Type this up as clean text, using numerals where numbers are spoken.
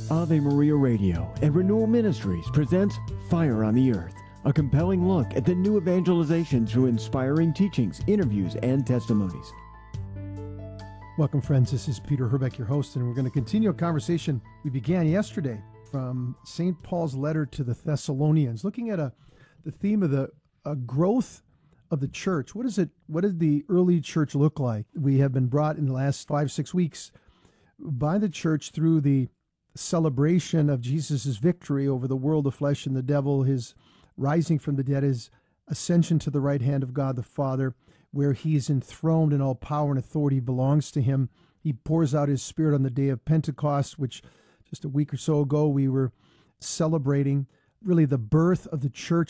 Ave Maria Radio and Renewal Ministries presents Fire on the Earth, a compelling look at the new evangelization through inspiring teachings, interviews, and testimonies. Welcome, friends. This is Peter Herbeck, your host, and we're going to continue a conversation we began yesterday from St. Paul's letter to the Thessalonians, looking at the theme of the growth of the church. What did the early church look like? We have been brought in the last 5-6 weeks by the church through the celebration of Jesus' victory over the world, the flesh, and the devil, his rising from the dead, his ascension to the right hand of God the Father, where he is enthroned and all power and authority belongs to him. He pours out his Spirit on the day of Pentecost, which just a week or so ago we were celebrating, really the birth of the church